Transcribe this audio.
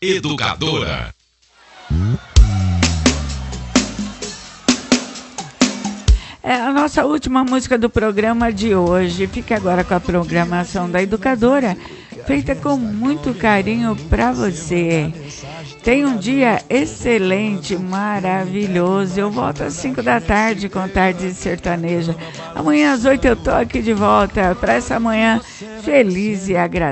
Educadora. É a nossa última música do programa de hoje. Fica agora com a programação da Educadora, feita com muito carinho para você. Tenha um dia excelente, maravilhoso. Eu volto às 5 da tarde com Tarde Sertaneja. Amanhã às 8 eu tô aqui de volta para essa manhã feliz e agradável.